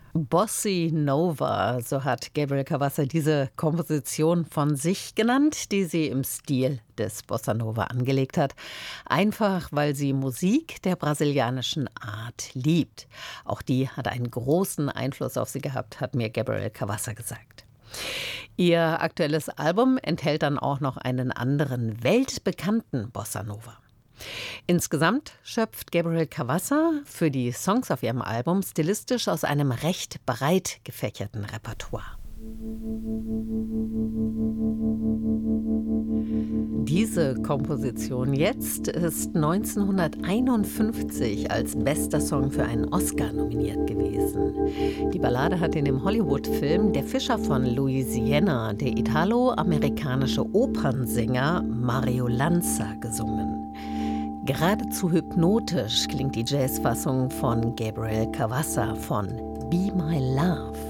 Bossa Nova, so hat Gabriel Cavalsa diese Komposition von sich genannt, die sie im Stil des Bossa Nova angelegt hat. Einfach, weil sie Musik der brasilianischen Art liebt. Auch die hat einen großen Einfluss auf sie gehabt, hat mir Gabriel Cavalsa gesagt. Ihr aktuelles Album enthält dann auch noch einen anderen weltbekannten Bossa Nova. Insgesamt schöpft Gabriel Cavalsa für die Songs auf ihrem Album stilistisch aus einem recht breit gefächerten Repertoire. Diese Komposition jetzt ist 1951 als bester Song für einen Oscar nominiert gewesen. Die Ballade hat in dem Hollywood-Film Der Fischer von Louisiana der italo-amerikanische Opernsänger Mario Lanza gesungen. Geradezu hypnotisch klingt die Jazzfassung von Gabriel Cavalsa von Be My Love.